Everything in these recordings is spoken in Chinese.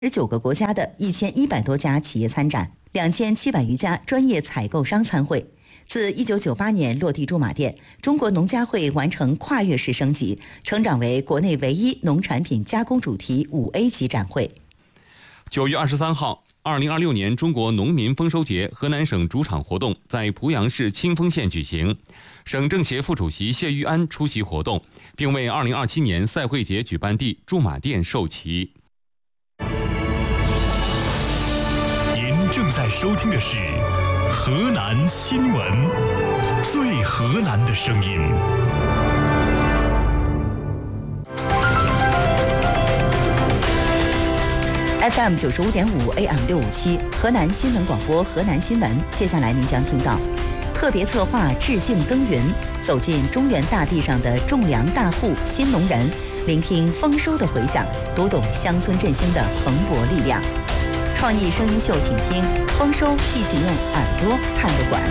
19个国家的1100多家企业参展，2700余家专业采购商参会。自1998年落地驻马店，中国农家会完成跨越式升级，成长为国内唯一农产品加工主题5A 级展会。 9月23号，2026年中国农民丰收节河南省主场活动在濮阳市清丰县举行，省政协副主席谢玉安出席活动，并为2027年赛会节举办地驻马店授旗。 您正在收听的是河南新闻，最河南的声音。 FM 95.5 AM 657河南新闻广播河南新闻。接下来您将听到特别策划致敬耕耘，走进中原大地上的种粮大户新农人，聆听丰收的回响，读懂乡村振兴的蓬勃力量。创意声音秀，请听丰收，一起用耳朵看个馆。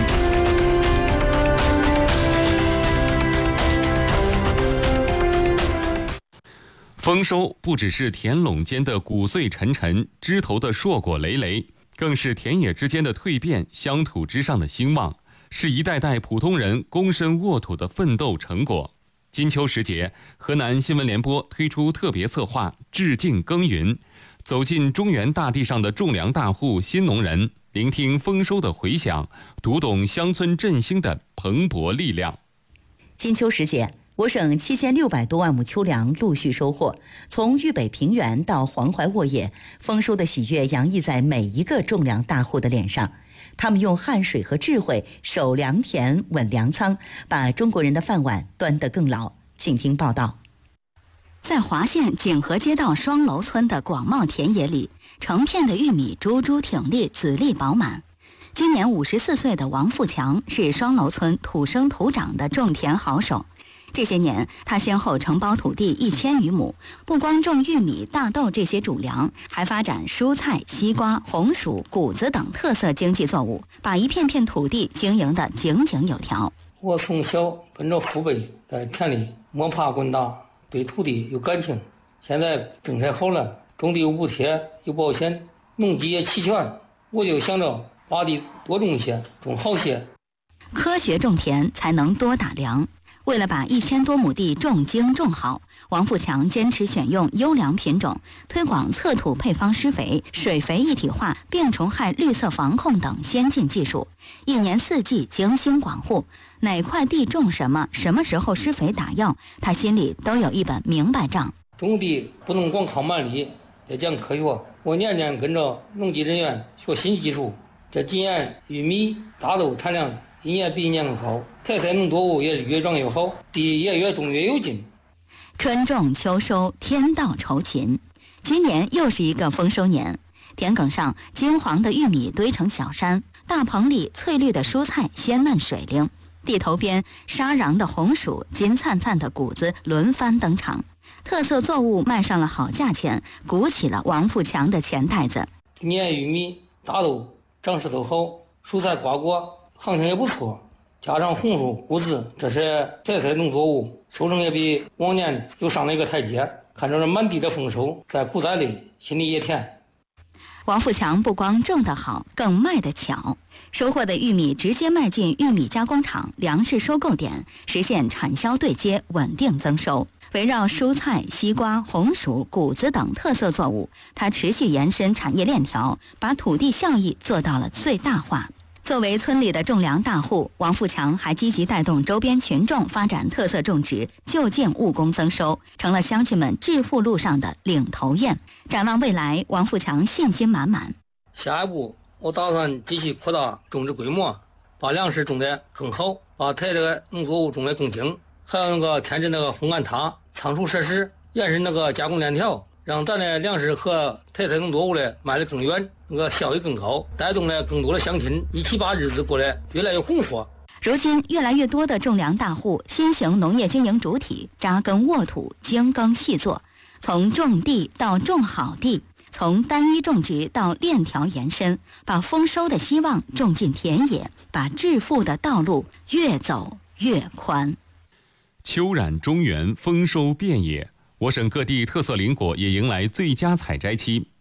丰收不只是田垄间的谷穗沉沉，枝头的硕果累累，更是田野之间的蜕变，乡土之上的兴旺，是一代代普通人躬身沃土的奋斗成果。金秋时节，河南新闻联播推出特别策划致敬耕耘，走进中原大地上的种粮大户新农人，聆听丰收的回响，读懂乡村振兴的蓬勃力量。 金秋时节，我省7600多万亩秋粮陆续收获，从豫北平原到黄淮沃野，丰收的喜悦洋溢在每一个种粮大户的脸上。他们用汗水和智慧守良田稳粮仓，把中国人的饭碗端得更牢。请听报道。 在华县景河街道双楼村的广袤田野里，成片的玉米株株挺立，籽粒饱满。今年54岁的王富强是双楼村土生土长的种田好手。这些年，他先后承包土地1000余亩，不光种玉米、大豆这些主粮，还发展蔬菜、西瓜、红薯、谷子等特色经济作物，把一片片土地经营得井井有条。 我从小跟着父辈在田里摸爬滚打，对土地有感情。现在政策好了，种地有补贴、有保险，农机也齐全，我就想着把地多种些，种好些。 科学种田才能多打粮。为了把1000多亩地种精种好，王富强坚持选用优良品种，推广测土配方施肥、水肥一体化、病虫害绿色防控等先进技术，一年4季精心管护，哪块地种什么，什么时候施肥打药，他心里都有一本明白账。 种地不能光靠蛮力，得讲科学。我年年跟着农技人员学新技术，这几年玉米、大豆产量一年比一年更高，特色农作物也是越长越好，地也越种越有劲。 春种秋收，天道酬勤。今年又是一个丰收年，田埂上金黄的玉米堆成小山，大棚里翠绿的蔬菜鲜嫩水灵，地头边沙瓤的红薯、金灿灿的谷子轮番登场，特色作物卖上了好价钱，鼓起了王富强的钱袋子。 今年玉米、大豆长势都好，蔬菜瓜果行情也不错，加上红薯、谷子这些特色农作物，收成也比往年又上了一个台阶。看着这满地的丰收，在口袋里心里也甜。 王富强不光种得好，更卖得巧，收获的玉米直接卖进玉米加工厂、粮食收购点，实现产销对接，稳定增收。围绕蔬菜、西瓜、红薯、谷子等特色作物，他持续延伸产业链条，把土地效益做到了最大化。作为村里的种粮大户，王富强还积极带动周边群众发展特色种植，就近务工增收，成了乡亲们致富路上的领头雁。展望未来，王富强信心满满。 下一步，我打算继续扩大种植规模，把粮食种得更好，把特色农作物种得更精，还有添置烘干塔、仓储设施，延伸加工链条，让咱的粮食和特色农作物卖得更远，效益更高，带动了更多的乡亲一起把日子过得越来越红火。 如今，越来越多的种粮大户新型农业经营主体扎根沃土，精耕细作，从种地到种好地，从单一种植到链条延伸，把丰收的希望种进田野，把致富的道路越走越宽。 秋染中原，丰收遍野。我省各地特色林果也迎来最佳采摘期。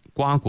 瓜果。